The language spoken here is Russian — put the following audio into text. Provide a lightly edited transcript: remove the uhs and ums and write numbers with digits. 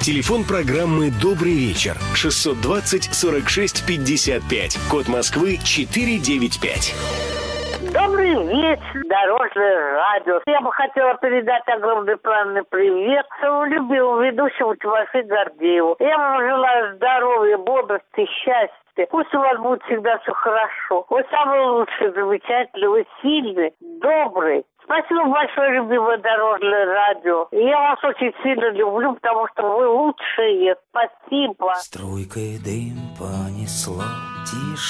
Телефон программы «Добрый вечер» 620-46-55. Код Москвы 495. Добрый вечер, Дорожное радио. Я бы хотела передать огромный пламенный привет своему любимому ведущему Тимофею Гордееву. Я вам желаю здоровья, бодрости, счастья. Пусть у вас будет всегда все хорошо. Вы самый лучший, замечательный, вы сильный, добрый. Спасибо большое, любимое Дорожное радио. Я вас очень сильно люблю, потому что вы лучшие. Спасибо. Струйкой дым понесло тишь.